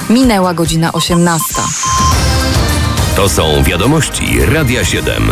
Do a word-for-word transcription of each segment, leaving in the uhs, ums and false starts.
Minęła godzina osiemnasta. To są wiadomości Radia siedem.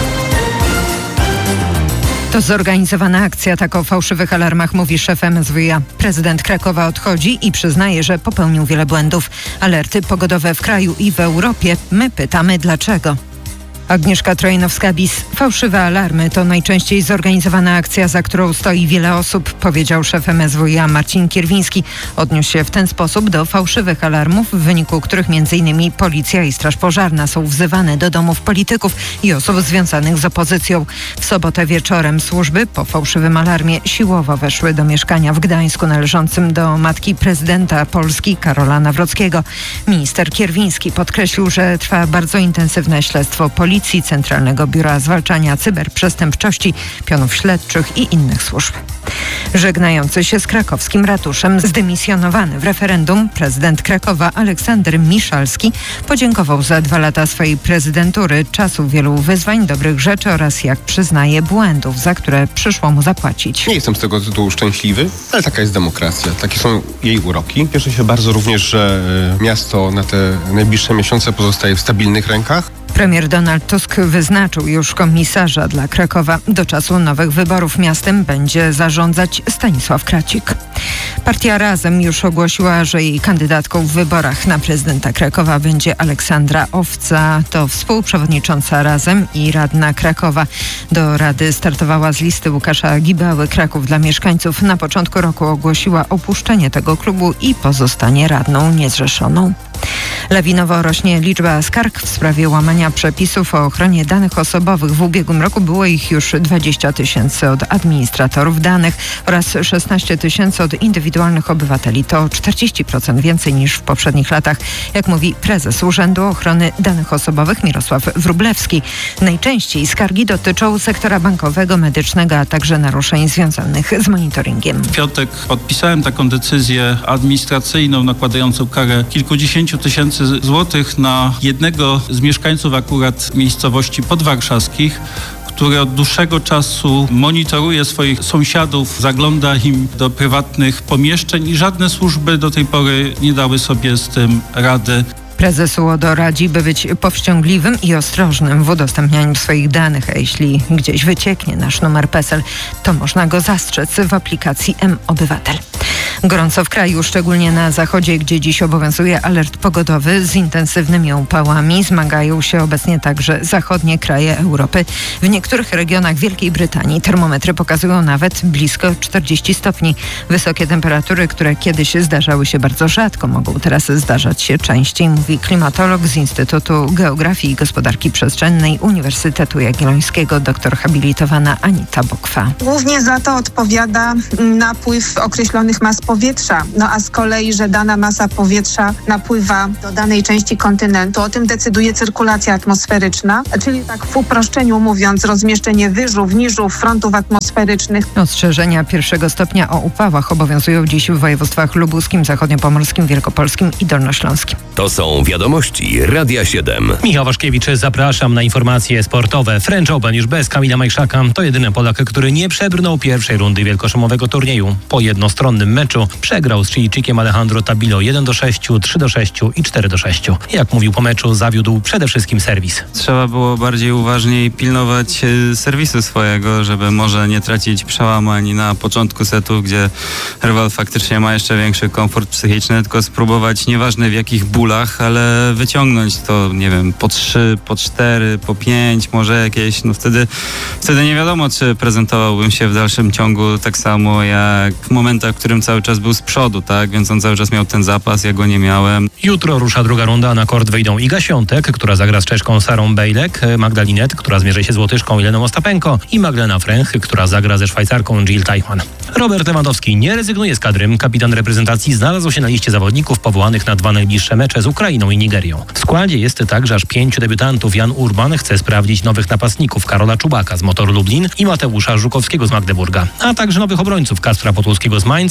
To zorganizowana akcja, tak o fałszywych alarmach mówi szef M S W iA. Prezydent Krakowa odchodzi i przyznaje, że popełnił wiele błędów. Alerty pogodowe w kraju i w Europie. My pytamy dlaczego. Agnieszka Trojnowska-Bis. Fałszywe alarmy to najczęściej zorganizowana akcja, za którą stoi wiele osób, powiedział szef M S W iA Marcin Kierwiński. Odniósł się w ten sposób do fałszywych alarmów, w wyniku których między innymi policja i straż pożarna są wzywane do domów polityków i osób związanych z opozycją. W sobotę wieczorem służby po fałszywym alarmie siłowo weszły do mieszkania w Gdańsku należącym do matki prezydenta Polski Karola Nawrockiego. Minister Kierwiński podkreślił, że trwa bardzo intensywne śledztwo policji, Centralnego Biura Zwalczania Cyberprzestępczości, pionów śledczych i innych służb. Żegnający się z krakowskim ratuszem, zdymisjonowany w referendum prezydent Krakowa Aleksander Miszalski podziękował za dwa lata swojej prezydentury, czasu wielu wyzwań, dobrych rzeczy oraz, jak przyznaje, błędów, za które przyszło mu zapłacić. Nie jestem z tego tytułu szczęśliwy, ale taka jest demokracja. Takie są jej uroki. Cieszę się bardzo również, że miasto na te najbliższe miesiące pozostaje w stabilnych rękach. Premier Donald Tusk wyznaczył już komisarza dla Krakowa. Do czasu nowych wyborów miastem będzie zarządzać Stanisław Kracik. Partia Razem już ogłosiła, że jej kandydatką w wyborach na prezydenta Krakowa będzie Aleksandra Owca. To współprzewodnicząca Razem i radna Krakowa. Do rady startowała z listy Łukasza Gibały. Kraków dla mieszkańców na początku roku ogłosiła opuszczenie tego klubu i pozostanie radną niezrzeszoną. Lawinowo rośnie liczba skarg w sprawie łamania przepisów o ochronie danych osobowych. W ubiegłym roku było ich już dwadzieścia tysięcy od administratorów danych oraz szesnaście tysięcy od indywidualnych obywateli. To czterdzieści procent więcej niż w poprzednich latach, jak mówi prezes Urzędu Ochrony Danych Osobowych Mirosław Wróblewski. Najczęściej skargi dotyczą sektora bankowego, medycznego, a także naruszeń związanych z monitoringiem. W piątek podpisałem taką decyzję administracyjną nakładającą karę kilkudziesięciu tysięcy złotych na jednego z mieszkańców akurat miejscowości podwarszawskich, który od dłuższego czasu monitoruje swoich sąsiadów, zagląda im do prywatnych pomieszczeń i żadne służby do tej pory nie dały sobie z tym rady. Prezes UODO radzi, by być powściągliwym i ostrożnym w udostępnianiu swoich danych, a jeśli gdzieś wycieknie nasz numer P E S E L, to można go zastrzec w aplikacji M-Obywatel. Gorąco w kraju, szczególnie na zachodzie, gdzie dziś obowiązuje alert pogodowy z intensywnymi upałami. Zmagają się obecnie także zachodnie kraje Europy. W niektórych regionach Wielkiej Brytanii termometry pokazują nawet blisko czterdzieści stopni. Wysokie temperatury, które kiedyś zdarzały się bardzo rzadko, mogą teraz zdarzać się częściej, mówi klimatolog z Instytutu Geografii i Gospodarki Przestrzennej Uniwersytetu Jagiellońskiego, doktor habilitowana Anita Bokwa. Głównie za to odpowiada napływ określonych mas powietrza, no a z kolei, że dana masa powietrza napływa do danej części kontynentu, o tym decyduje cyrkulacja atmosferyczna, czyli tak w uproszczeniu mówiąc, rozmieszczenie wyżów, niżów, frontów atmosferycznych. Ostrzeżenia pierwszego stopnia o upałach obowiązują dziś w województwach lubuskim, zachodniopomorskim, wielkopolskim i dolnośląskim. To są wiadomości Radia siedem. Michał Waszkiewicz, zapraszam na informacje sportowe. French Open już bez Kamila Majszaka to jedyny Polak, który nie przebrnął pierwszej rundy wielkoszumowego turnieju. Po jednostronnym meczu przegrał z Chilijczykiem Alejandro Tabilo jeden do sześciu, trzy do sześciu i cztery do sześciu. Jak mówił po meczu, zawiódł przede wszystkim serwis. Trzeba było bardziej uważniej pilnować serwisu swojego, żeby może nie tracić przełamań na początku setu, gdzie rywal faktycznie ma jeszcze większy komfort psychiczny, tylko spróbować, nieważne w jakich bólach, ale wyciągnąć to, nie wiem, po trzy, po cztery, po pięć, może jakieś, no wtedy, wtedy nie wiadomo, czy prezentowałbym się w dalszym ciągu tak samo jak w momentach, w którym cały czas był z przodu, tak? Więc on cały czas miał ten zapas, ja go nie miałem. Jutro rusza druga runda, na kort wyjdą Iga Świątek, która zagra z Czeszką Sarą Bejlek, Magda Linette, która zmierzy się z Łotyszką Jeleną Ostapenko i Magdalena Fręch, która zagra ze Szwajcarką Jill Teichmann. Robert Lewandowski nie rezygnuje z kadry. Kapitan reprezentacji znalazł się na liście zawodników powołanych na dwa najbliższe mecze z Ukrainą i Nigerią. W składzie jest także aż pięciu debiutantów. Jan Urban chce sprawdzić nowych napastników Karola Czubaka z Motoru Lublin i Mateusza Żukowskiego z Magdeburga, a także nowych obrońców Kacpra Podłuskiego z Mainz, Norberta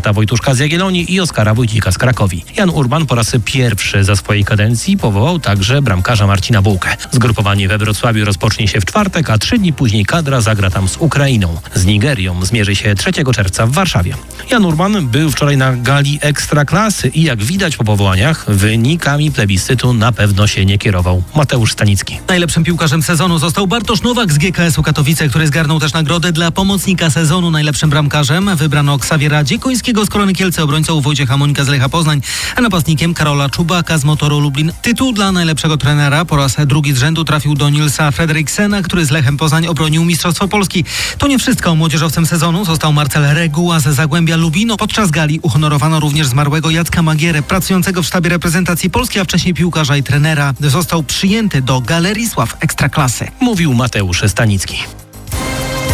Roberta Wojtuszka z Jagiellonii i Oskara Wójcika z Krakowi. Jan Urban po raz pierwszy za swojej kadencji powołał także bramkarza Marcina Bułkę. Zgrupowanie we Wrocławiu rozpocznie się w czwartek, a trzy dni później kadra zagra tam z Ukrainą. Z Nigerią zmierzy się trzeciego czerwca w Warszawie. Jan Urban był wczoraj na gali Ekstraklasy i jak widać po powołaniach, wynikami plebiscytu na pewno się nie kierował. Mateusz Stanicki. Najlepszym piłkarzem sezonu został Bartosz Nowak z G K S u Katowice, który zgarnął też nagrodę dla pomocnika sezonu. Najlepszym bramkarzem wybrano Ksawiera Dziekońskiego z Korony Kielce, obrońcą Wojciecha Monika z Lecha Poznań, a napastnikiem Karola Czubaka z Motoru Lublin. Tytuł dla najlepszego trenera po raz drugi z rzędu trafił do Nilsa Fredriksena, który z Lechem Poznań obronił Mistrzostwo Polski. To nie wszystko. Młodzieżowcem sezonu został Marcel Reguła z Zagłębia Lubino. Podczas gali uhonorowano również zmarłego Jacka Magierę, pracującego w sztabie reprezentacji Polski, a wcześniej piłkarza i trenera. Został przyjęty do Galerii Sław Ekstraklasy. Mówił Mateusz Stanicki.